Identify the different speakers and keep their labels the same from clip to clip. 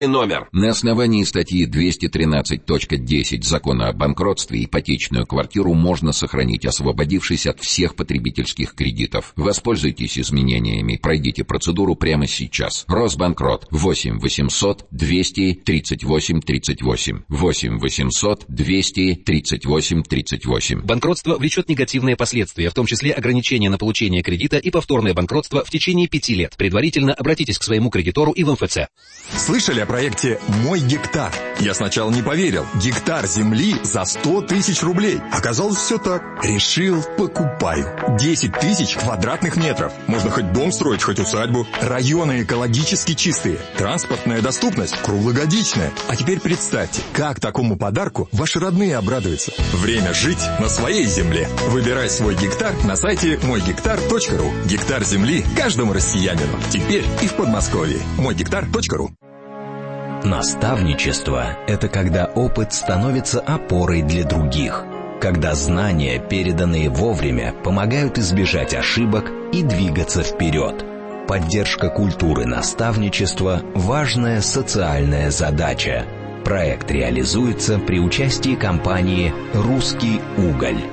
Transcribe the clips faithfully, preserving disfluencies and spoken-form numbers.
Speaker 1: Номер.
Speaker 2: На основании статьи двести тринадцать точка десять Закона о банкротстве ипотечную квартиру можно сохранить, освободившись от всех потребительских кредитов. Воспользуйтесь изменениями, пройдите процедуру прямо сейчас. Росбанкрот. восемь восемьсот двести тридцать восемь тридцать восемь. восемь восемьсот двести тридцать восемь тридцать восемь.
Speaker 3: Банкротство влечет негативные последствия, в том числе ограничения на получение кредита и повторное банкротство в течение пяти лет. Предварительно обратитесь к своему кредитору и в эм эф цэ.
Speaker 4: Слышали о проекте «Мой гектар»? Я сначала не поверил. Гектар земли за сто тысяч рублей. Оказалось, все так. Решил, покупаю. десять тысяч квадратных метров. Можно хоть дом строить, хоть усадьбу. Районы экологически чистые. Транспортная доступность круглогодичная. А теперь представьте, как такому подарку ваши родные обрадуются. Время жить на своей земле. Выбирай свой гектар на сайте мой гектар точка ру. Гектар земли каждому россиянину. Теперь и в Подмосковье. мой гектар точка ру.
Speaker 5: Наставничество – это когда опыт становится опорой для других, когда знания, переданные вовремя, помогают избежать ошибок и двигаться вперед. Поддержка культуры наставничества – важная социальная задача. Проект реализуется при участии компании «Русский уголь».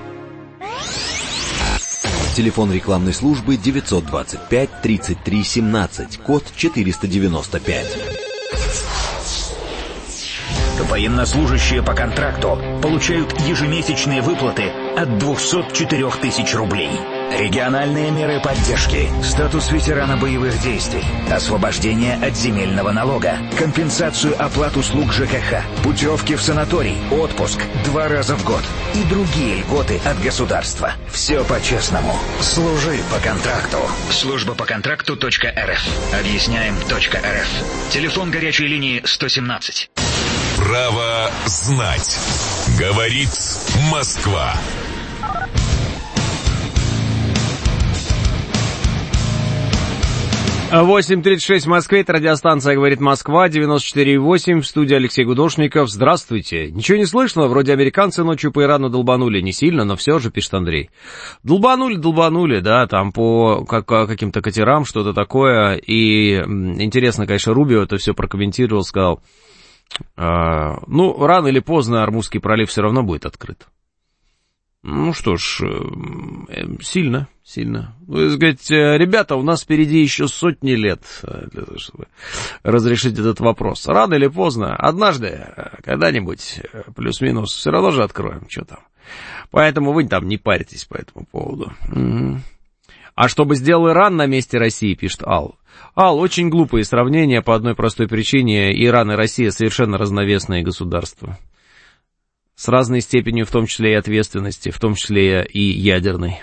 Speaker 6: Телефон рекламной службы девятьсот двадцать пять тридцать три семнадцать, код четыреста девяносто пять.
Speaker 7: Военнослужащие по контракту получают ежемесячные выплаты от двухсот четырёх тысяч рублей. Региональные меры поддержки, статус ветерана боевых действий, освобождение от земельного налога, компенсацию оплат услуг жэ ка ха, путевки в санаторий, отпуск два раза в год и другие льготы от государства. Все по-честному. Служи по контракту. Служба по контракту точка эр эф. Объясняем точка эр эф. Телефон горячей линии сто семнадцать.
Speaker 8: Право знать. Говорит Москва.
Speaker 9: восемь тридцать шесть в Москве, это радиостанция «Говорит Москва», девяносто четыре и восемь, в студии Алексей Гудошников. Здравствуйте. Ничего не слышно, вроде американцы ночью по Ирану долбанули, не сильно, но все же, пишет Андрей. Долбанули, долбанули, да, там по как, каким-то катерам, что-то такое, и интересно, конечно, Рубио это все прокомментировал, сказал, э, ну, рано или поздно Ормузский пролив все равно будет открыт. Ну что ж, сильно, сильно. Вы сказать, ребята, у нас впереди еще сотни лет для того, чтобы разрешить этот вопрос. Рано или поздно, однажды, когда-нибудь, плюс-минус, все равно же откроем, что там. Поэтому вы там не паритесь по этому поводу. Угу. А что бы сделал Иран на месте России, пишет Ал. Ал, очень глупые сравнения по одной простой причине. Иран и Россия совершенно разновесные государства. С разной степенью, в том числе и ответственности, в том числе и ядерной.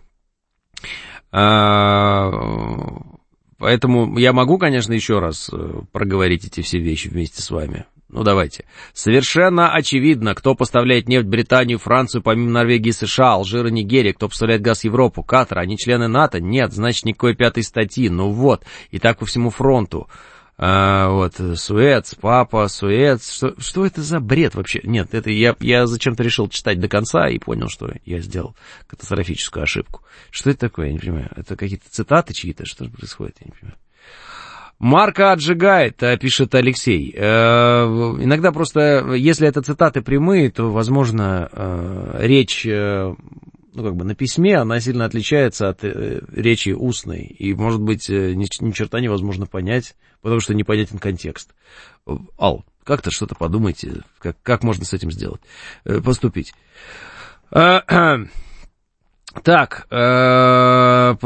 Speaker 9: А, поэтому я могу, конечно, еще раз проговорить эти все вещи вместе с вами. Ну, давайте. Совершенно очевидно, кто поставляет нефть в Британию, Францию, помимо Норвегии, США, Алжира, Нигерии, кто поставляет газ в Европу, Катар, они члены НАТО? Нет, значит, никакой пятой статьи. Ну вот, и так по всему фронту. А, вот, Суэц, папа, Суэц, что, что это за бред вообще? Нет, это я, я зачем-то решил читать до конца и понял, что я сделал катастрофическую ошибку. Что это такое, я не понимаю. Это какие-то цитаты чьи-то, что происходит, я не понимаю. Марка отжигает, пишет Алексей. Э, иногда просто, если это цитаты прямые, то, возможно, э, речь... Э, ну, как бы на письме она сильно отличается от э, речи устной, и, может быть, э, ни, ни черта невозможно понять, потому что непонятен контекст. Ал, как-то что-то подумайте, как, как можно с этим сделать, э, поступить. Э, э, так, э,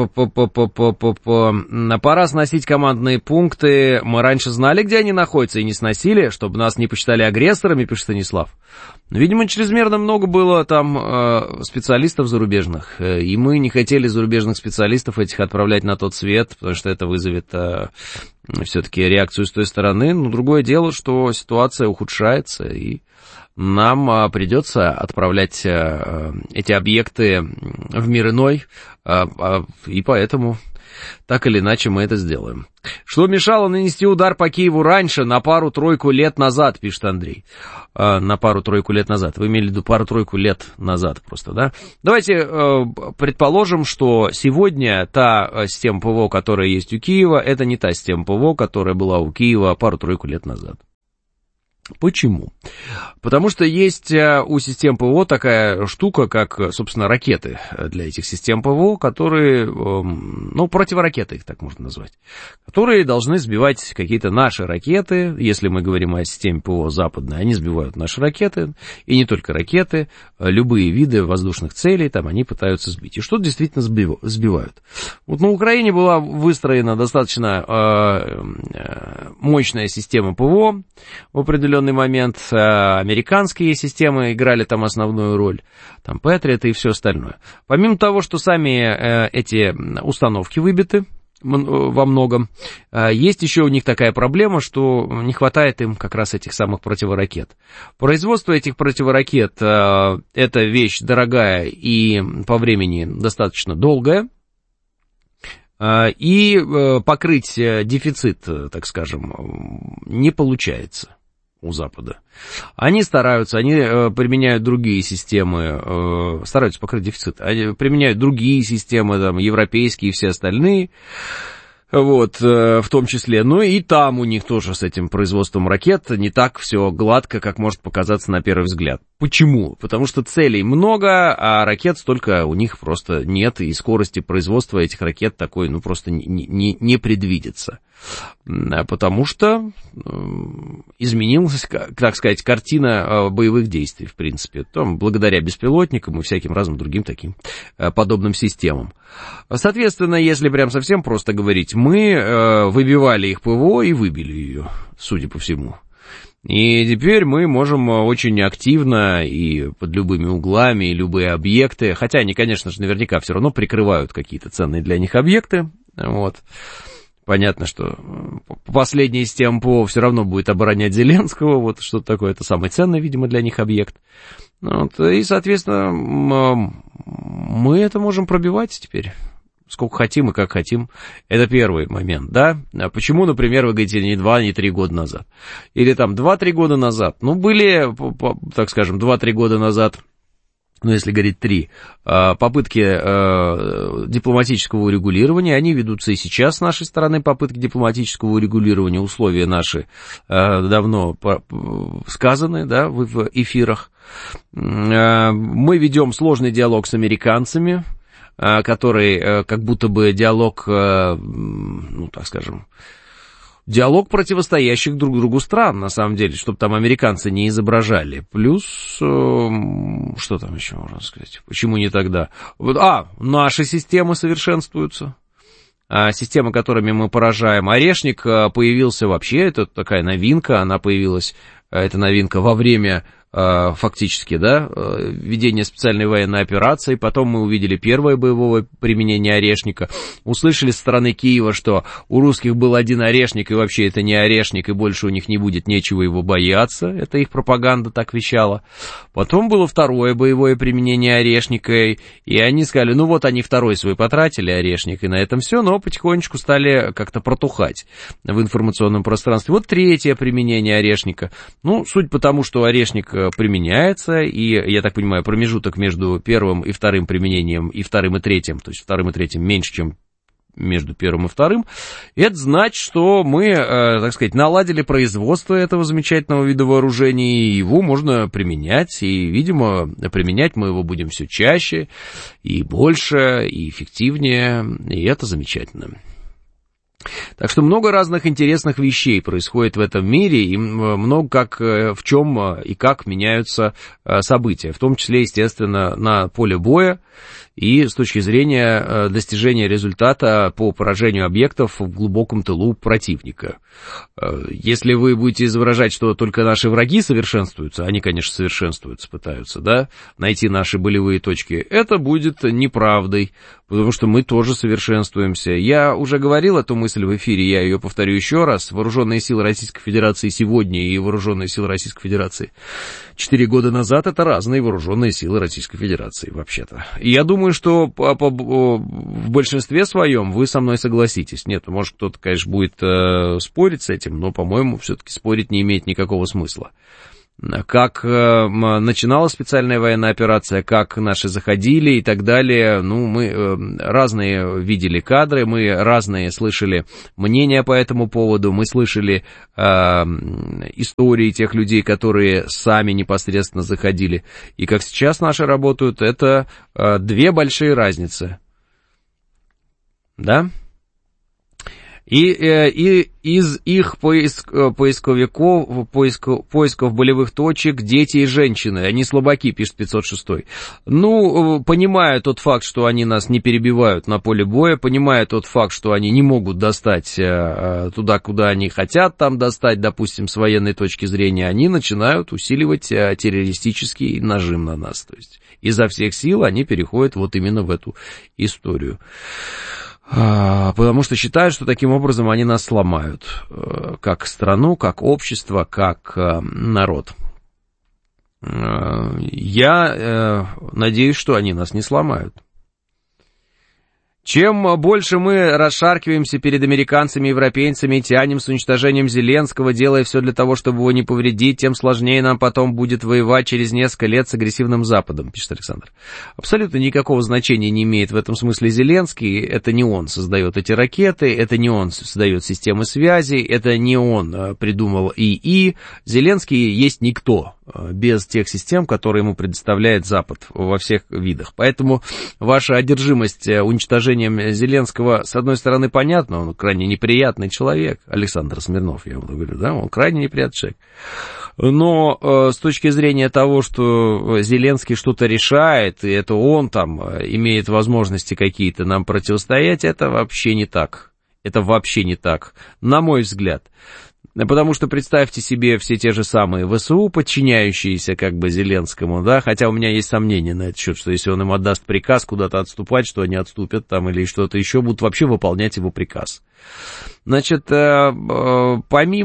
Speaker 9: пора сносить командные пункты. Мы раньше знали, где они находятся, и не сносили, чтобы нас не посчитали агрессорами, пишет Станислав. Видимо, чрезмерно много было там э, специалистов зарубежных, э, и мы не хотели зарубежных специалистов этих отправлять на тот свет, потому что это вызовет э, все-таки реакцию с той стороны. Но другое дело, что ситуация ухудшается, и нам э, придется отправлять э, эти объекты в мир иной, э, э, и поэтому... Так или иначе мы это сделаем. Что мешало нанести удар по Киеву раньше, на пару-тройку лет назад, пишет Андрей. А, на пару-тройку лет назад. Вы имели в виду пару-тройку лет назад просто, да? Давайте э, предположим, что сегодня та система ПВО, которая есть у Киева, это не та система ПВО, которая была у Киева пару-тройку лет назад. Почему? Потому что есть у систем ПВО такая штука, как, собственно, ракеты для этих систем ПВО, которые, ну, противоракеты их так можно назвать, которые должны сбивать какие-то наши ракеты. Если мы говорим о системе ПВО западной, они сбивают наши ракеты, и не только ракеты, любые виды воздушных целей там они пытаются сбить. И что действительно сбивают? Вот на Украине была выстроена достаточно э, мощная система ПВО в определенном момент, американские системы играли там основную роль, там Патриот и все остальное. Помимо того, что сами эти установки выбиты во многом, есть еще у них такая проблема, что не хватает им как раз этих самых противоракет. Производство этих противоракет — это вещь дорогая и по времени достаточно долгая. И покрыть дефицит, так скажем, не получается у Запада. Они стараются, они применяют другие системы, стараются покрыть дефицит, они применяют другие системы, там, европейские и все остальные, вот, в том числе. Ну и там у них тоже с этим производством ракет не так все гладко, как может показаться на первый взгляд. Почему? Потому что целей много, а ракет столько у них просто нет, и скорости производства этих ракет такой, ну, просто не, не, не предвидится. Потому что изменилась, так сказать, картина боевых действий, в принципе, там, благодаря беспилотникам и всяким разным другим таким подобным системам. Соответственно, если прям совсем просто говорить, мы выбивали их ПВО и выбили ее, судя по всему. И теперь мы можем очень активно и под любыми углами, и любые объекты, хотя они, конечно же, наверняка все равно прикрывают какие-то ценные для них объекты, вот. Понятно, что последняя система ПВО все равно будет оборонять Зеленского, вот что такое, это самый ценный, видимо, для них объект. Вот, и, соответственно, мы это можем пробивать теперь, сколько хотим и как хотим. Это первый момент, да? А почему, например, вы говорите, не два, не три года назад? Или там два-три года назад? Ну, были, так скажем, два-три года назад, ну, если говорить три, попытки дипломатического урегулирования, они ведутся и сейчас с нашей стороны, попытки дипломатического урегулирования, условия наши давно сказаны, да, в эфирах. Мы ведем сложный диалог с американцами, который как будто бы диалог, ну, так скажем, диалог противостоящих друг другу стран, на самом деле, чтобы там американцы не изображали. Плюс, э, что там еще можно сказать? Почему не тогда? А, наши системы совершенствуются. А, системы, которыми мы поражаем. Орешник появился вообще, это такая новинка, она появилась, эта новинка во время... фактически, да, ведение специальной военной операции, потом мы увидели первое боевое применение Орешника, услышали со стороны Киева, что у русских был один Орешник, и вообще это не Орешник, и больше у них не будет нечего его бояться, это их пропаганда так вещала. Потом было второе боевое применение Орешника, и они сказали, ну вот они второй свой потратили, Орешник, и на этом все, но потихонечку стали как-то протухать в информационном пространстве. Вот третье применение Орешника, ну, суть потому, что Орешник применяется, и, я так понимаю, промежуток между первым и вторым применением и вторым и третьим, то есть вторым и третьим меньше, чем между первым и вторым, это значит, что мы, э, так сказать, наладили производство этого замечательного вида вооружений, и его можно применять, и, видимо, применять мы его будем все чаще, и больше, и эффективнее, и это замечательно. Так что много разных интересных вещей происходит в этом мире, и много как, в чем и как меняются события, в том числе, естественно, на поле боя и с точки зрения достижения результата по поражению объектов в глубоком тылу противника. Если вы будете изображать, что только наши враги совершенствуются, они, конечно, совершенствуются, пытаются, да, найти наши болевые точки, это будет неправдой, потому что мы тоже совершенствуемся. Я уже говорил эту мысль в эфире, я ее повторю еще раз. Вооруженные силы Российской Федерации сегодня и вооруженные силы Российской Федерации четыре года назад — это разные вооруженные силы Российской Федерации, вообще-то. И я думаю, что по, по, в большинстве своем вы со мной согласитесь. Нет, может, кто-то, конечно, будет э, спорить с этим, но, по-моему, все-таки спорить не имеет никакого смысла. как э, начиналась специальная военная операция, как наши заходили и так далее. Ну, мы э, разные видели кадры, мы разные слышали мнения по этому поводу, мы слышали э, истории тех людей, которые сами непосредственно заходили. И как сейчас наши работают, это э, две большие разницы. Да? И, и из их поиск, поисковиков, поиск, поисков болевых точек дети и женщины, они слабаки, пишет пятьсот шестой. Ну, понимая тот факт, что они нас не перебивают на поле боя, понимая тот факт, что они не могут достать туда, куда они хотят там достать, допустим, с военной точки зрения, они начинают усиливать террористический нажим на нас. То есть изо всех сил они переходят вот именно в эту историю. Потому что считают, что таким образом они нас сломают, как страну, как общество, как народ. Я надеюсь, что они нас не сломают. Чем больше мы расшаркиваемся перед американцами и европейцами, тянем с уничтожением Зеленского, делая все для того, чтобы его не повредить, тем сложнее нам потом будет воевать через несколько лет с агрессивным Западом, пишет Александр. Абсолютно никакого значения не имеет в этом смысле Зеленский. Это не он создает эти ракеты, это не он создает системы связи, это не он придумал ИИ. Зеленский есть никто без тех систем, которые ему предоставляет Запад во всех видах. Поэтому ваша одержимость уничтожением Зеленского, с одной стороны, понятна, он крайне неприятный человек, Александр Смирнов, я вам говорю, да, он крайне неприятный человек. Но э, с точки зрения того, что Зеленский что-то решает, и это он там имеет возможности какие-то нам противостоять, это вообще не так. Это вообще не так, на мой взгляд. Потому что представьте себе все те же самые ВСУ, подчиняющиеся как бы Зеленскому, да, хотя у меня есть сомнения на этот счет, что если он им отдаст приказ куда-то отступать, что они отступят там или что-то еще, будут вообще выполнять его приказ. Значит, помимо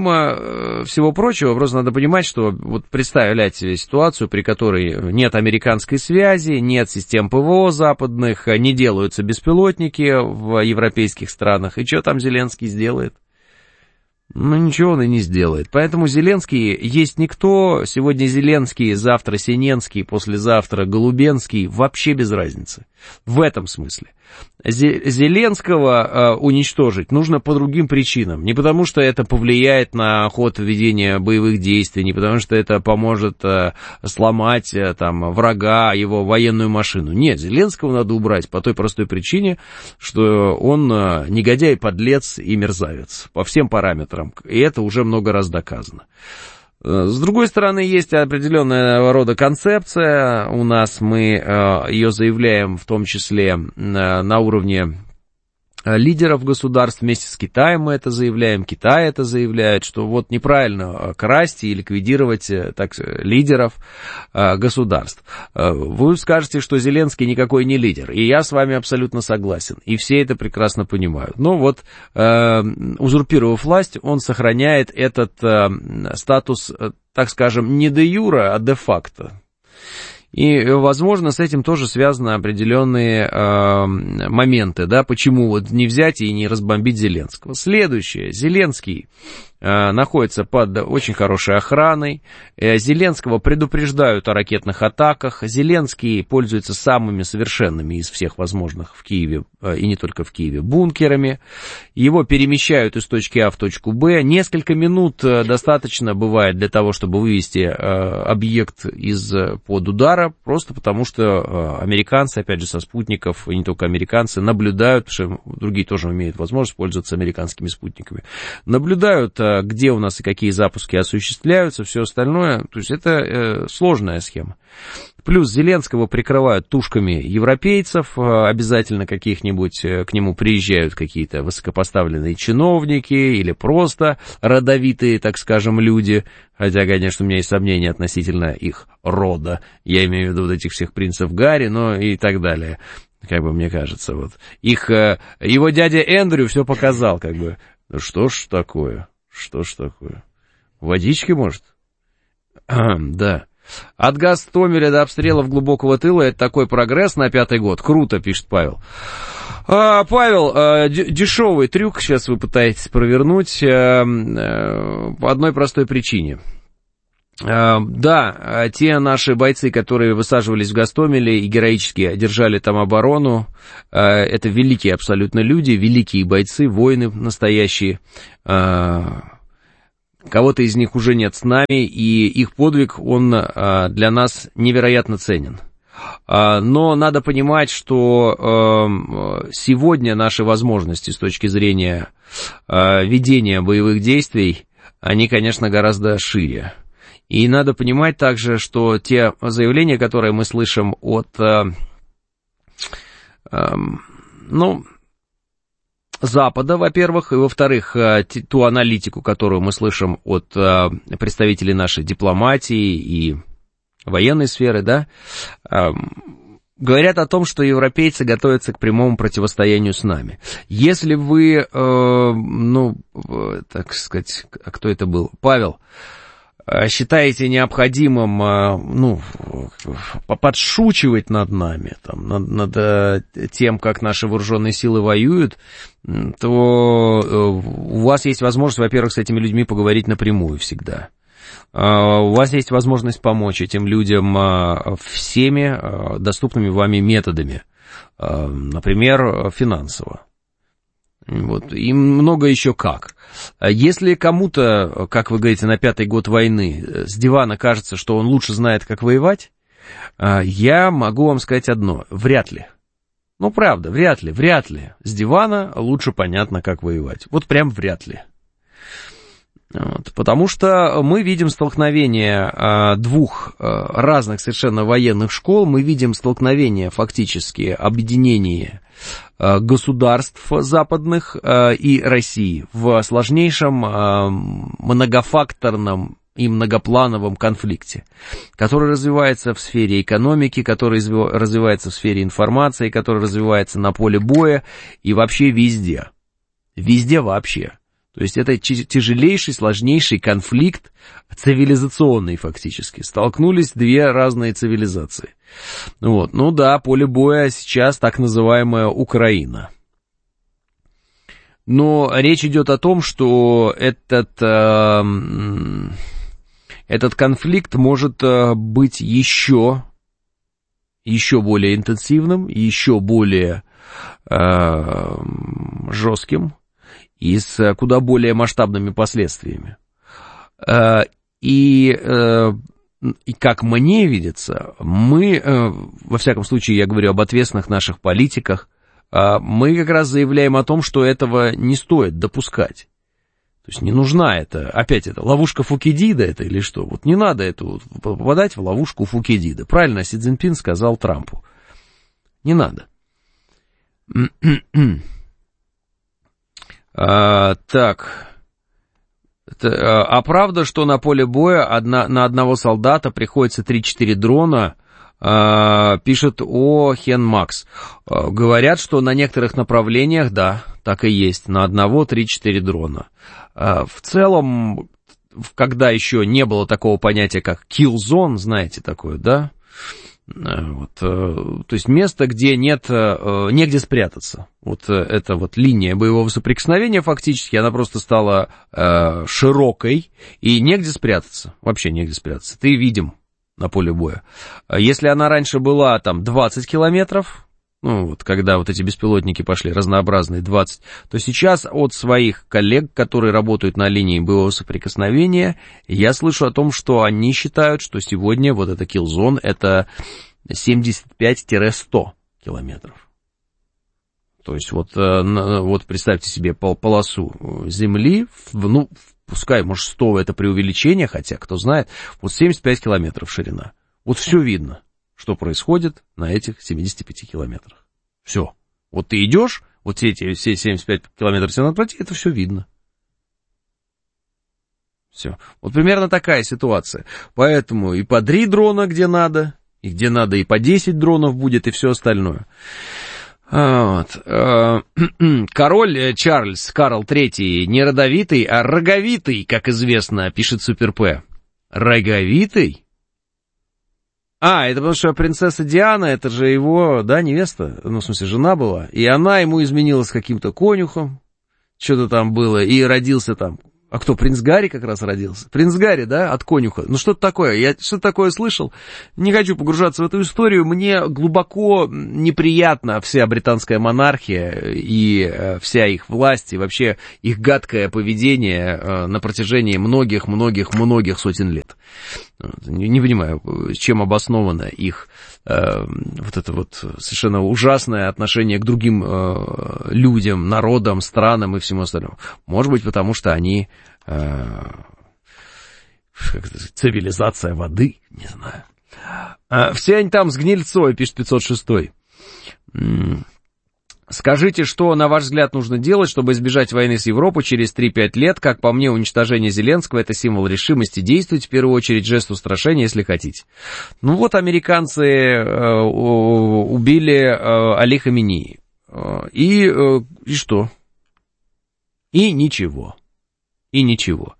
Speaker 9: всего прочего, просто надо понимать, что вот представлять себе ситуацию, при которой нет американской связи, нет систем ПВО западных, не делаются беспилотники в европейских странах, и что там Зеленский сделает? Ну, ничего он и не сделает. Поэтому Зеленский есть никто. Сегодня Зеленский, завтра Синенский, послезавтра Голубенский. Вообще без разницы. В этом смысле. Зеленского э, уничтожить нужно по другим причинам. Не потому, что это повлияет на ход ведения боевых действий, не потому, что это поможет э, сломать э, там, врага, его военную машину. Нет, Зеленского надо убрать по той простой причине, что он э, негодяй, подлец и мерзавец. По всем параметрам. И это уже много раз доказано. С другой стороны, есть определенного рода концепция. У нас мы э, ее заявляем в том числе э, на уровне лидеров государств, вместе с Китаем мы это заявляем, Китай это заявляет, что вот неправильно красть и ликвидировать так, лидеров э, государств. Вы скажете, что Зеленский никакой не лидер, и я с вами абсолютно согласен, и все это прекрасно понимают. Но вот, э, узурпировав власть, он сохраняет этот э, статус, так скажем, не де юре, а де факто. И, возможно, с этим тоже связаны определенные э, моменты, да, почему вот не взять и не разбомбить Зеленского. Следующее. Зеленский э, находится под очень хорошей охраной. Э, Зеленского предупреждают о ракетных атаках. Зеленский пользуется самыми совершенными из всех возможных в Киеве, э, и не только в Киеве, бункерами. Его перемещают из точки А в точку Б. Несколько минут э, достаточно бывает для того, чтобы вывести э, объект из-под удара. Просто потому, что американцы, опять же, со спутников, и не только американцы, наблюдают, потому что другие тоже имеют возможность пользоваться американскими спутниками, наблюдают, где у нас и какие запуски осуществляются, все остальное. То есть это сложная схема. Плюс Зеленского прикрывают тушками европейцев, обязательно каких-нибудь, к нему приезжают какие-то высокопоставленные чиновники или просто родовитые, так скажем, люди, хотя, конечно, у меня есть сомнения относительно их рода, я имею в виду вот этих всех принцев Гарри, но и так далее, как бы мне кажется, вот. Их, его дядя Эндрю все показал, как бы, ну что ж такое, что ж такое, водички, может? Да. От Гастомеля до обстрелов глубокого тыла — это такой прогресс на пятый год. Круто, пишет Павел. А, Павел, а, д- дешевый трюк сейчас вы пытаетесь провернуть а, а, по одной простой причине. Да, те наши бойцы, которые высаживались в Гостомеле и героически держали там оборону, это великие абсолютно люди, великие бойцы, воины настоящие. Кого-то из них уже нет с нами, и их подвиг, он для нас невероятно ценен. Но надо понимать, что сегодня наши возможности с точки зрения ведения боевых действий, они, конечно, гораздо шире. И надо понимать также, что те заявления, которые мы слышим от, э, э, ну, Запада, во-первых, и, во-вторых, э, ту аналитику, которую мы слышим от э, представителей нашей дипломатии и военной сферы, да, э, говорят о том, что европейцы готовятся к прямому противостоянию с нами. Если вы, э, ну, э, так сказать, кто это был? Павел. Считаете необходимым, ну, подшучивать над нами, там, над, над тем, как наши вооруженные силы воюют, то у вас есть возможность, во-первых, с этими людьми поговорить напрямую всегда. У вас есть возможность помочь этим людям всеми доступными вами методами, например, финансово. Вот, и много еще как. Если кому-то, как вы говорите, на пятый год войны с дивана кажется, что он лучше знает, как воевать, я могу вам сказать одно: вряд ли. Ну, правда, вряд ли, вряд ли. С дивана лучше понятно, как воевать. Вот прям вряд ли. Вот, потому что мы видим столкновение а, двух а, разных совершенно военных школ, мы видим столкновение, фактически, объединение а, государств западных а, и России в сложнейшем а, многофакторном и многоплановом конфликте, который развивается в сфере экономики, который развивается в сфере информации, который развивается на поле боя и вообще везде. Везде вообще. То есть это тяжелейший, сложнейший конфликт, цивилизационный фактически. Столкнулись две разные цивилизации. Вот. Ну да, поле боя сейчас так называемая Украина. Но речь идет о том, что этот, э, этот конфликт может быть еще, еще более интенсивным, еще более э, жестким и с куда более масштабными последствиями. И, и как мне видится, мы, во всяком случае, я говорю об ответственных наших политиках, мы как раз заявляем о том, что этого не стоит допускать. То есть не нужна это, опять это, ловушка Фукидида это или что? Вот не надо это, вот, попадать в ловушку Фукидида. Правильно Си Цзиньпин сказал Трампу. Не надо. А, так, а, а правда, что на поле боя одна, на одного солдата приходится три-четыре дрона, а, пишет о Хен Макс. А, говорят, что на некоторых направлениях, да, так и есть, на одного три-четыре дрона. А, в целом, когда еще не было такого понятия, как kill zone, знаете такое, да? Вот, то есть место, где нет, негде спрятаться. Вот эта вот линия боевого соприкосновения фактически, она просто стала э, широкой, и негде спрятаться, вообще негде спрятаться. Ты видим на поле боя. Если она раньше была там двадцать километров, ну вот когда вот эти беспилотники пошли разнообразные двадцать, то сейчас от своих коллег, которые работают на линии боевого соприкосновения, я слышу о том, что они считают, что сегодня вот эта киллзон это семьдесят пять - сто километров. То есть вот, вот представьте себе полосу земли, ну пускай может сто это преувеличение, хотя кто знает, вот семьдесят пять километров ширина. Вот все видно, что происходит на этих семидесяти пяти километрах. Все. Вот ты идешь, вот все эти все семьдесят пять километров тебе надо пройти, это все видно. Все. Вот примерно такая ситуация. Поэтому и по три дрона, где надо, и где надо, и по десять дронов будет, и все остальное. Вот. Король Чарльз, Карл третий, не родовитый, а роговитый, как известно, пишет Супер П. Роговитый? А, это потому что принцесса Диана, это же его, да, невеста, ну, в смысле, жена была, и она ему изменила с каким-то конюхом, что-то там было, и родился там А кто, принц Гарри как раз родился? Принц Гарри, да, от конюха. Ну, что-то такое. Я что-то такое слышал. Не хочу погружаться в эту историю. Мне глубоко неприятна вся британская монархия и вся их власть, и вообще их гадкое поведение на протяжении многих-многих-многих сотен лет. Не понимаю, чем обосновано их вот это вот совершенно ужасное отношение к другим э, людям, народам, странам и всему остальному. Может быть, потому что они э, цивилизация воды, не знаю. А, все они там с гнильцой, пишет пятьсот шесть. Скажите, что, на ваш взгляд, нужно делать, чтобы избежать войны с Европой через три-пять лет? Как по мне, уничтожение Зеленского — это символ решимости действовать, в первую очередь, жест устрашения, если хотите. Ну вот, американцы э, убили э, Али Хаменеи. Э, и, э, и что? И ничего. И ничего.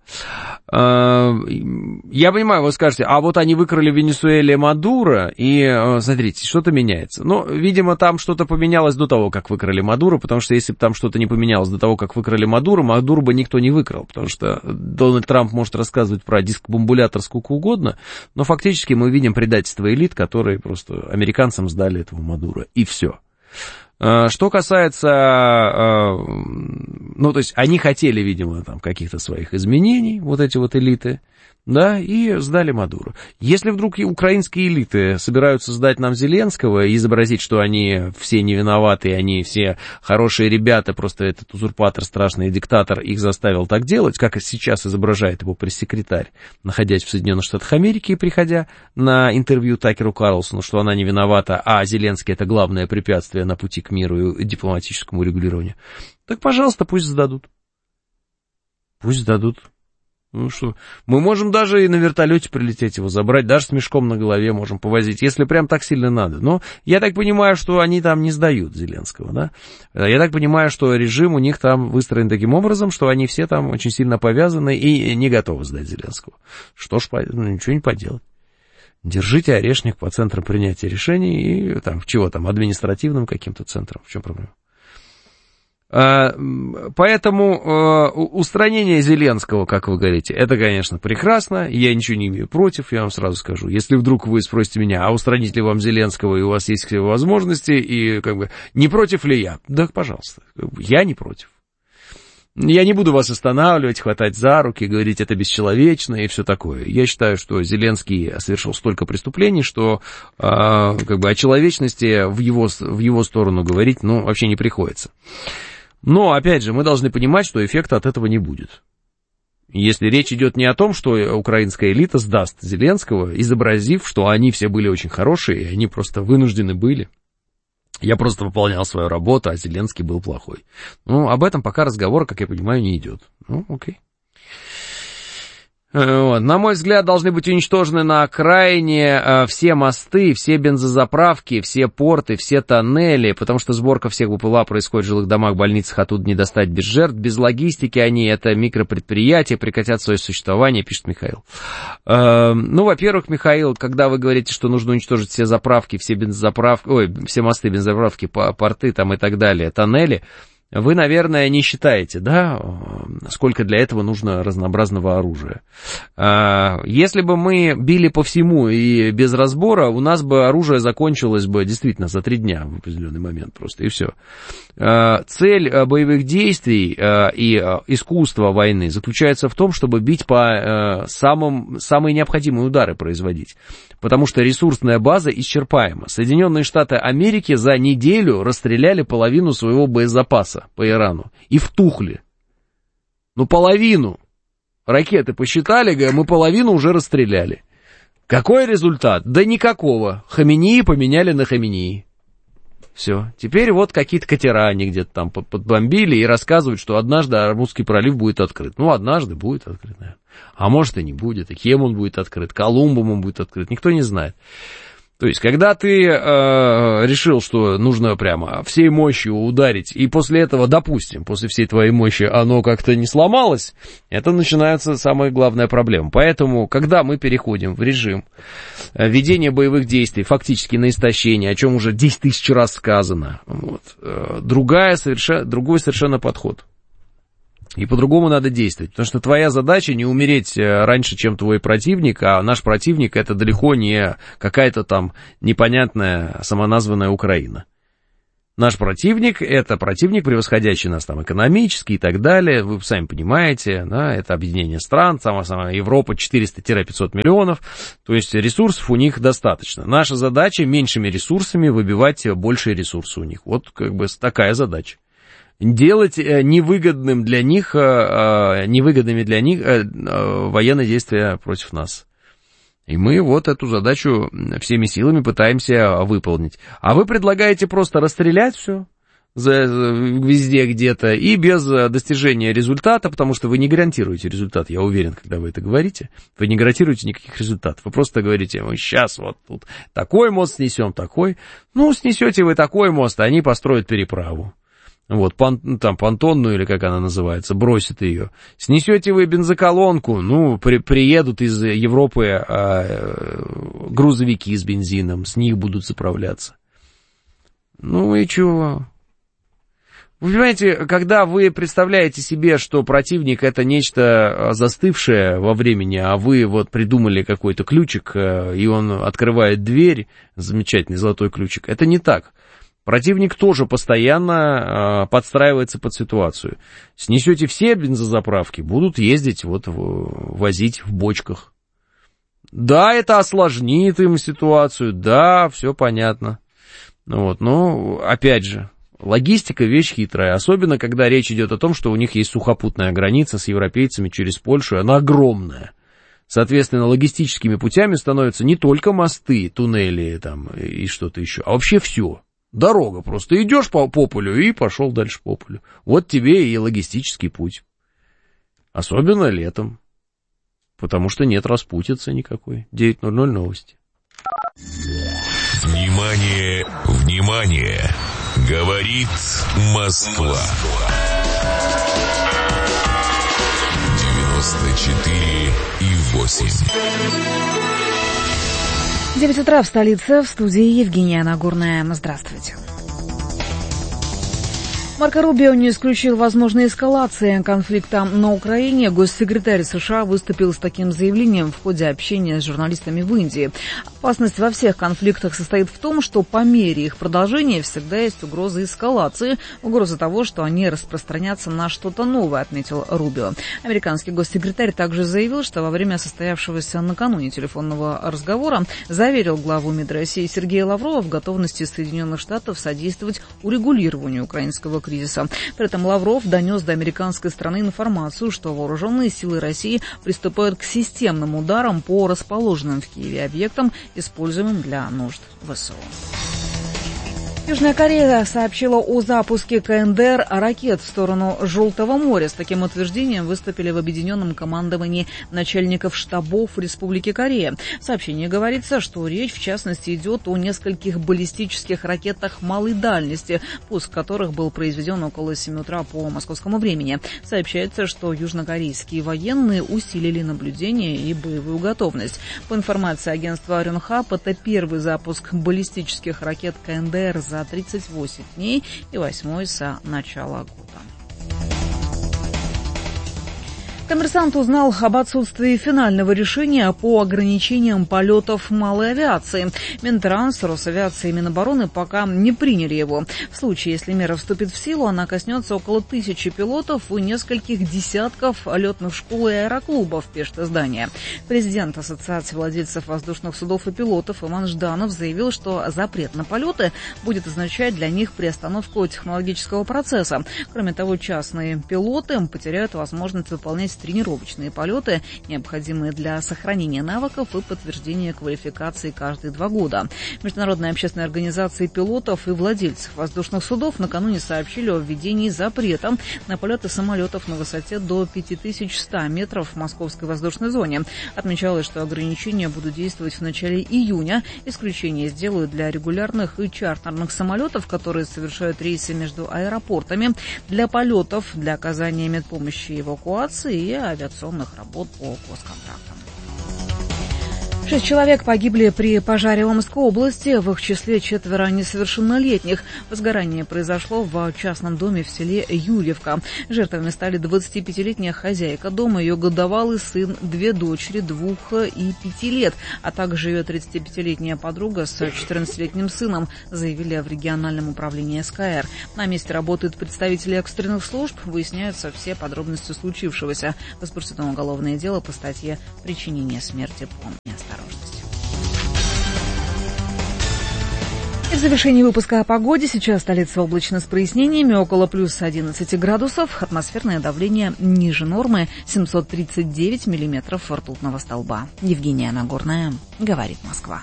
Speaker 9: Я понимаю, вы скажете, а вот они выкрали в Венесуэле Мадуро, и, смотрите, что-то меняется. Ну, видимо, там что-то поменялось до того, как выкрали Мадуро, потому что если бы там что-то не поменялось до того, как выкрали Мадуро, Мадуро бы никто не выкрал, потому что Дональд Трамп может рассказывать про дискбомбулятор сколько угодно, но фактически мы видим предательство элит, которые просто американцам сдали этого Мадуро, и все. Что касается, ну, то есть, они хотели, видимо, там, каких-то своих изменений, вот эти вот элиты, да, и сдали Мадуро. Если вдруг украинские элиты собираются сдать нам Зеленского и изобразить, что они все не виноваты, они все хорошие ребята, просто этот узурпатор, страшный диктатор их заставил так делать, как сейчас изображает его пресс-секретарь, находясь в Соединенных Штатах Америки и приходя на интервью Такеру Карлсону, что она не виновата, а Зеленский — это главное препятствие на пути к миру и дипломатическому регулированию, так, пожалуйста, пусть сдадут. Пусть сдадут. Ну что, мы можем даже и на вертолете прилететь его забрать, даже с мешком на голове можем повозить, если прям так сильно надо. Но я так понимаю, что они там не сдают Зеленского, да? Я так понимаю, что режим у них там выстроен таким образом, что они все там очень сильно повязаны и не готовы сдать Зеленского. Что ж, ну, ничего не поделать. Держите орешник по центрам принятия решений и там, чего там, административным каким-то центром. В чем проблема? Поэтому устранение Зеленского, как вы говорите, это, конечно, прекрасно, я ничего не имею против, я вам сразу скажу. Если вдруг вы спросите меня, а устранить ли вам Зеленского, и у вас есть возможности, и как бы, не против ли я? Да, пожалуйста, я не против. Я не буду вас останавливать, хватать за руки, говорить, это бесчеловечно и все такое. Я считаю, что Зеленский совершил столько преступлений, что э, как бы о человечности в его, в его сторону говорить, ну, вообще не приходится. Но, опять же, мы должны понимать, что эффекта от этого не будет. Если речь идет не о том, что украинская элита сдаст Зеленского, изобразив, что они все были очень хорошие, и они просто вынуждены были. Я просто выполнял свою работу, а Зеленский был плохой. Ну, об этом пока разговор, как я понимаю, не идет. Ну, окей. Вот. На мой взгляд, должны быть уничтожены на окраине э, все мосты, все бензозаправки, все порты, все тоннели, потому что сборка всех БПЛА происходит в жилых домах, больницах, оттуда не достать без жертв. Без логистики они, это микропредприятия, прекратят свое существование, пишет Михаил. Э, ну, во-первых, Михаил, когда вы говорите, что нужно уничтожить все заправки, все бензозаправки, ой, все мосты, бензозаправки, порты там и так далее, тоннели, вы, наверное, не считаете, да, сколько для этого нужно разнообразного оружия. Если бы мы били по всему и без разбора, у нас бы оружие закончилось бы действительно за три дня в определенный момент просто, и все. Цель боевых действий и искусство войны заключается в том, чтобы бить по самым, самые необходимые удары производить, потому что ресурсная база исчерпаема. Соединенные Штаты Америки за неделю расстреляли половину своего боезапаса по Ирану и втухли. Ну, половину. Ракеты посчитали, мы половину уже расстреляли. Какой результат? Да никакого. Хаменеи поменяли на Хаменеи. Все. Теперь вот какие-то катера они где-то там подбомбили и рассказывают, что однажды Армузский пролив будет открыт. Ну, однажды будет открыт, наверное. А может и не будет. И кем он будет открыт, Колумбом он будет открыт. Никто не знает. То есть, когда ты э, решил, что нужно прямо всей мощью ударить, и после этого, допустим, после всей твоей мощи оно как-то не сломалось, это начинается самая главная проблема. Поэтому, когда мы переходим в режим ведения боевых действий, фактически на истощение, о чем уже десять тысяч раз сказано, вот, э, другая совершенно, другой совершенно подход. И по-другому надо действовать, потому что твоя задача не умереть раньше, чем твой противник, а наш противник это далеко не какая-то там непонятная самоназванная Украина. Наш противник это противник, превосходящий нас там экономически и так далее, вы сами понимаете, да, это объединение стран, сама-сама Европа четыреста-пятьсот миллионов, то есть ресурсов у них достаточно. Наша задача меньшими ресурсами выбивать большие ресурсы у них, вот как бы такая задача. Делать невыгодным для них, невыгодными для них военные действия против нас. И мы вот эту задачу всеми силами пытаемся выполнить. А вы предлагаете просто расстрелять все везде где-то и без достижения результата, потому что вы не гарантируете результат, я уверен, когда вы это говорите. Вы не гарантируете никаких результатов. Вы просто говорите, мы сейчас вот тут такой мост снесем, такой. Ну, снесете вы такой мост, а они построят переправу. Вот, пон, там, понтонную, или как она называется, бросит ее. Снесете вы бензоколонку, ну, при, приедут из Европы а, грузовики с бензином, с них будут заправляться. Ну и чего? Вы понимаете, когда вы представляете себе, что противник это нечто застывшее во времени, а вы вот придумали какой-то ключик, и он открывает дверь, замечательный золотой ключик, это не так. Противник тоже постоянно э, подстраивается под ситуацию. Снесете все бензозаправки, будут ездить, вот, в, возить в бочках. Да, это осложнит им ситуацию, да, все понятно. Вот, но, опять же, логистика вещь хитрая, особенно когда речь идет о том, что у них есть сухопутная граница с европейцами через Польшу, она огромная. Соответственно, логистическими путями становятся не только мосты, туннели там, и что-то еще, а вообще все. Дорога просто. Идешь по, по полю и пошел дальше по полю. Вот тебе и логистический путь. Особенно летом. Потому что нет распутицы никакой. девять ноль ноль новости.
Speaker 8: Внимание, внимание. Говорит Москва. девяносто четыре и восемь.
Speaker 1: девять утра в столице, в студии Евгения Нагорная. Здравствуйте. Марко Рубио не исключил возможной эскалации конфликта на Украине. Госсекретарь США выступил с таким заявлением в ходе общения с журналистами в Индии. Опасность во всех конфликтах состоит в том, что по мере их продолжения всегда есть угроза эскалации, угроза того, что они распространятся на что-то новое, отметил Рубио. Американский госсекретарь также заявил, что во время состоявшегося накануне телефонного разговора заверил главу МИД России Сергея Лаврова в готовности Соединенных Штатов содействовать урегулированию украинского кризиса. При этом Лавров донес до американской стороны информацию, что вооруженные силы России приступают к системным ударам по расположенным в Киеве объектам, используемым для нужд ВСУ. Южная Корея сообщила о запуске КНДР ракет в сторону Желтого моря. С таким утверждением выступили в объединенном командовании начальников штабов Республики Корея. В сообщении говорится, что речь в частности идет о нескольких баллистических ракетах малой дальности, пуск которых был произведен около семи утра по московскому времени. Сообщается, что южнокорейские военные усилили наблюдение и боевую готовность. По информации агентства Рёнхап, это первый запуск баллистических ракет КНДР за за тридцать восемь дней и восьмой со начала года. Коммерсант узнал об отсутствии финального решения по ограничениям полетов малой авиации. Минтранс, Росавиация и Минобороны пока не приняли его. В случае, если мера вступит в силу, она коснется около тысячи пилотов и нескольких десятков летных школ и аэроклубов, пишет издание. Президент Ассоциации владельцев воздушных судов и пилотов Иван Жданов заявил, что запрет на полеты будет означать для них приостановку технологического процесса. Кроме того, частные пилоты потеряют возможность выполнять тренировочные полеты, необходимые для сохранения навыков и подтверждения квалификации каждые два года. Международные общественные организации пилотов и владельцев воздушных судов накануне сообщили о введении запрета на полеты самолетов на высоте до пять тысяч сто метров в московской воздушной зоне. Отмечалось, что ограничения будут действовать в начале июня. Исключение сделают для регулярных и чартерных самолетов, которые совершают рейсы между аэропортами, для полетов, для оказания медпомощи и эвакуации и авиационных работ по госконтрактам. Шесть человек погибли при пожаре в Омской области, в их числе четверо несовершеннолетних. Возгорание произошло в частном доме в селе Юрьевка. Жертвами стали двадцатипятилетняя хозяйка дома, ее годовалый сын, две дочери двух и пяти лет, а также ее тридцатипятилетняя подруга с четырнадцатилетним сыном, заявили в региональном управлении эс ка эр. На месте работают представители экстренных служб, выясняются все подробности случившегося. Возбуждено уголовное дело по статье «Причинение смерти по неосторожности». И в завершении выпуска о погоде. Сейчас столица облачно с прояснениями, около плюс одиннадцати градусов. Атмосферное давление ниже нормы, семьсот тридцать девять миллиметров ртутного столба. Евгения Нагорная, говорит Москва.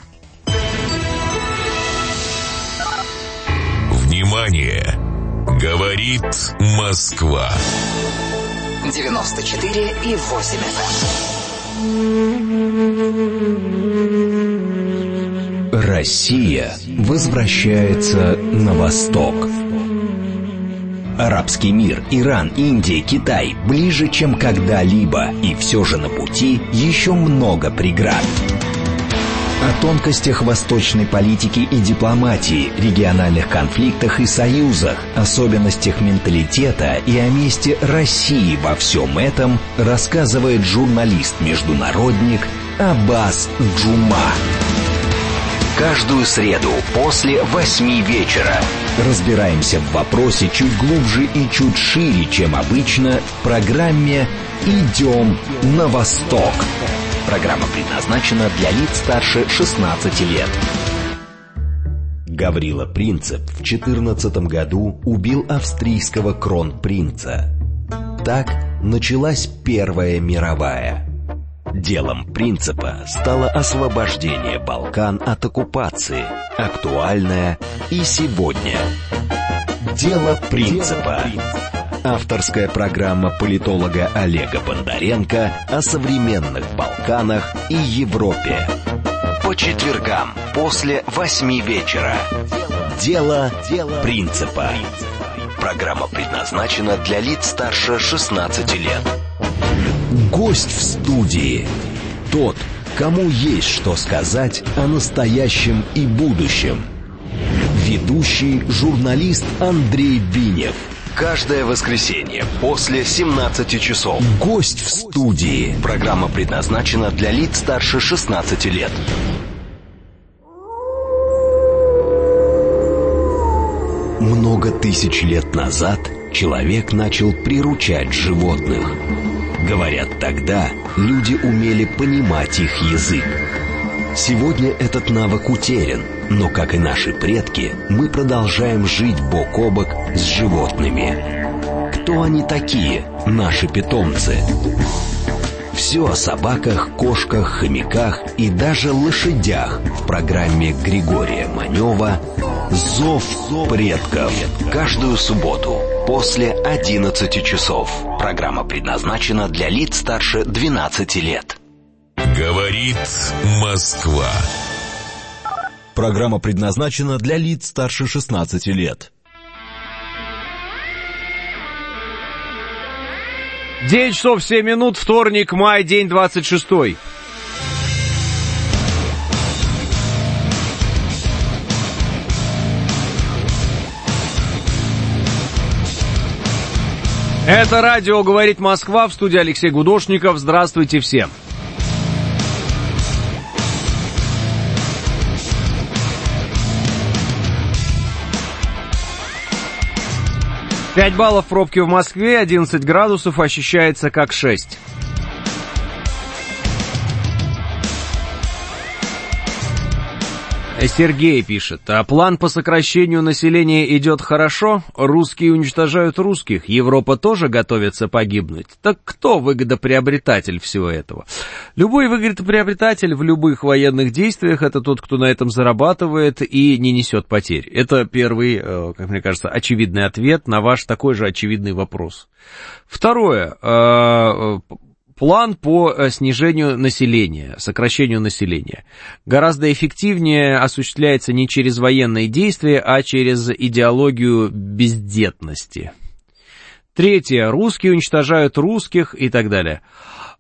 Speaker 8: Внимание! Говорит Москва.
Speaker 10: девяносто четыре и восемь эф эм.
Speaker 5: Россия возвращается на восток. Арабский мир, Иран, Индия, Китай ближе, чем когда-либо, и все же на пути еще много преград. О тонкостях восточной политики и дипломатии, региональных конфликтах и союзах, особенностях менталитета и о месте России во всем этом рассказывает журналист-международник Аббас Джума. Каждую среду после восьми вечера разбираемся в вопросе чуть глубже и чуть шире, чем обычно, в программе «Идем на восток». Программа предназначена для лиц старше шестнадцати лет. Гаврила Принцип в четырнадцатом году убил австрийского кронпринца. Так началась Первая мировая. Делом Принципа стало освобождение Балкан от оккупации, актуальное и сегодня. Дело Принципа. Авторская программа политолога Олега Бондаренко о современных Балканах и Европе. По четвергам после восьми вечера. Дело Принципа. Программа предназначена для лиц старше шестнадцати лет. Гость в студии. Тот, кому есть что сказать о настоящем и будущем. Ведущий журналист Андрей Бинев. Каждое воскресенье после семнадцати часов. Гость в студии. Программа предназначена для лиц старше шестнадцати лет. Много тысяч лет назад человек начал приручать животных. Говорят, тогда люди умели понимать их язык. Сегодня этот навык утерян, но, как и наши предки, мы продолжаем жить бок о бок с животными. Кто они такие, наши питомцы? Все о собаках, кошках, хомяках и даже лошадях в программе Григория Манева «Зов предков». Каждую субботу после одиннадцати часов. Программа предназначена для лиц старше двенадцати лет.
Speaker 8: Говорит Москва.
Speaker 4: Программа предназначена для лиц старше шестнадцати лет.
Speaker 9: девять часов семь минут, вторник, май, день двадцать шестой. Это радио «Говорит Москва», в студии Алексей Гудошников. Здравствуйте всем. пять баллов пробки в Москве, одиннадцать градусов, ощущается как шесть. Сергей пишет: а план по сокращению населения идет хорошо, русские уничтожают русских, Европа тоже готовится погибнуть. Так кто выгодоприобретатель всего этого? Любой выгодоприобретатель в любых военных действиях — это тот, кто на этом зарабатывает и не несет потерь. Это первый, как мне кажется, очевидный ответ на ваш такой же очевидный вопрос. Второе. План по снижению населения, сокращению населения гораздо эффективнее осуществляется не через военные действия, а через идеологию бездетности. Третье. Русские уничтожают русских и так далее.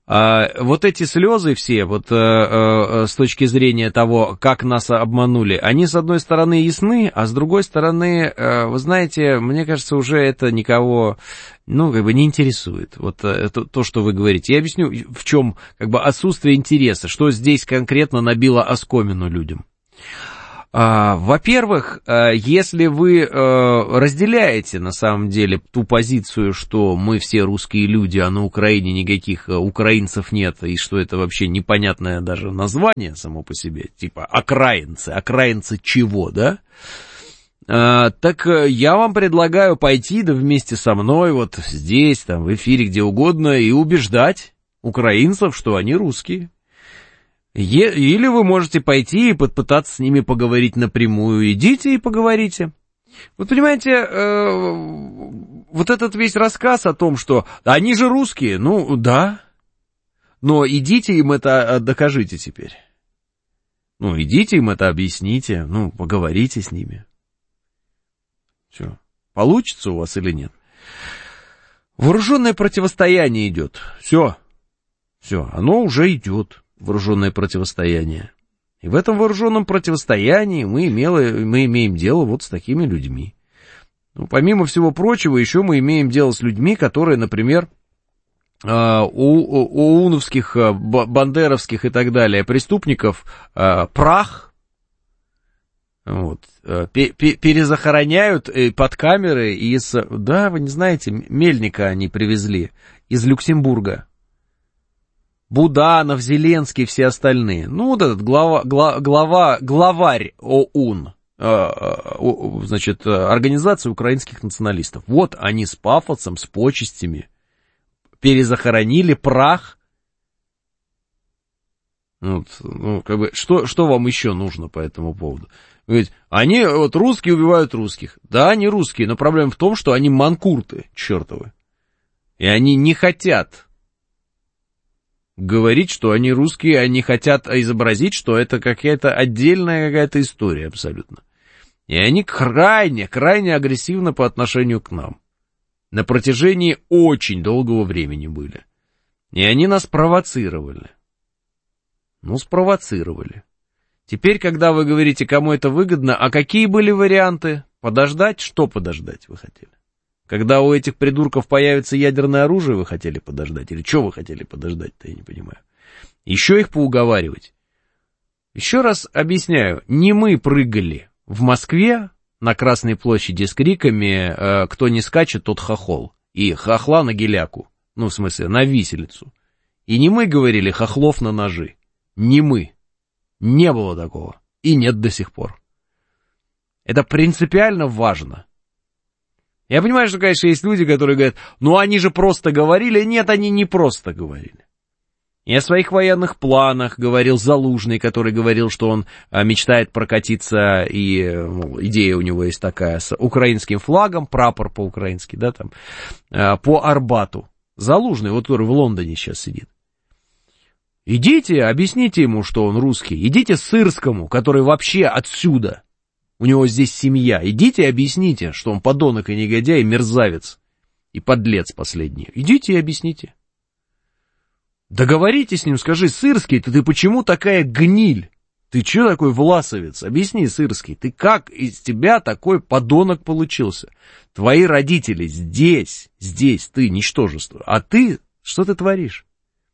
Speaker 9: А, вот эти слезы все, вот а, а, с точки зрения того, как нас обманули, они с одной стороны ясны, а с другой стороны, а, вы знаете, мне кажется, уже это никого, ну, как бы не интересует. Вот это, то, что вы говорите. Я объясню, в чем как бы отсутствие интереса, что здесь конкретно набило оскомину людям. А, во-первых, если вы разделяете на самом деле ту позицию, что мы все русские люди, а на Украине никаких украинцев нет, и что это вообще непонятное даже название само по себе, типа окраинцы, окраинцы чего, да? А, так я вам предлагаю пойти, да вместе со мной, вот здесь, там, в эфире, где угодно, и убеждать украинцев, что они русские. Е- или вы можете пойти и попытаться с ними поговорить напрямую. Идите и поговорите. Вот понимаете, э- вот этот весь рассказ о том, что они же русские, ну да, но идите им это докажите теперь. Ну, идите им это объясните, ну, поговорите с ними. Что, получится у вас или нет? Вооруженное противостояние идет. Все, все, оно уже идет. Вооруженное противостояние. И в этом вооруженном противостоянии мы, имели, мы имеем дело вот с такими людьми. Ну, помимо всего прочего, еще мы имеем дело с людьми, которые, например, у, у ОУНовских, бандеровских и так далее преступников прах вот, перезахороняют под камеры из... Да, вы не знаете, Мельника они привезли из Люксембурга. Буданов, Зеленский, все остальные. Ну, вот этот глава, глава, главарь ОУН, значит, Организация украинских националистов. Вот они с пафосом, с почестями перезахоронили прах. Вот, ну, как бы, что, что вам еще нужно по этому поводу? Ведь они, вот, русские убивают русских. Да, они русские, но проблема в том, что они манкурты чертовы. И они не хотят говорить, что они русские, они хотят изобразить, что это какая-то отдельная какая-то история абсолютно. И они крайне, крайне агрессивны по отношению к нам. На протяжении очень долгого времени были. И они нас провоцировали. Ну, спровоцировали. Теперь, когда вы говорите, кому это выгодно, а какие были варианты? Подождать? Что подождать вы хотели? Когда у этих придурков появится ядерное оружие, вы хотели подождать? Или что вы хотели подождать-то, я не понимаю. Еще их поуговаривать. Еще раз объясняю, не мы прыгали в Москве на Красной площади с криками «Кто не скачет, тот хохол». И хохла на геляку, ну, в смысле, на виселицу. И не мы говорили «хохлов на ножи». Не мы. Не было такого. И нет до сих пор. Это принципиально важно. Я понимаю, что, конечно, есть люди, которые говорят, ну они же просто говорили. Нет, они не просто говорили. И о своих военных планах говорил Залужный, который говорил, что он а, мечтает прокатиться, и ну, идея у него есть такая, с украинским флагом, прапор по-украински, да, там, а, по Арбату. Залужный, вот который в Лондоне сейчас сидит. Идите, объясните ему, что он русский. Идите Сырскому, который вообще отсюда. У него здесь семья. Идите и объясните, что он подонок и негодяй, и мерзавец, и подлец последний. Идите и объясните. Договоритесь с ним, скажи, Сырский, ты, ты почему такая гниль? Ты че такой власовец? Объясни, Сырский, ты как из тебя такой подонок получился? Твои родители здесь, здесь, ты ничтожество. А ты, что ты творишь?